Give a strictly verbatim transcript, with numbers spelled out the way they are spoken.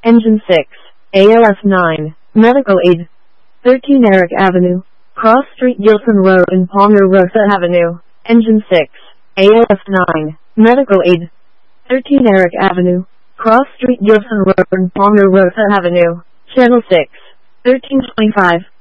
Engine six, A L F nine, Medical Aid. thirteen Eric Avenue, Cross Street Gilson Road and Ponderosa Avenue. Engine six, A L F nine, Medical Aid. thirteen Eric Avenue, Cross Street Gilson Road and Ponderosa Avenue. Channel six, thirteen twenty-five.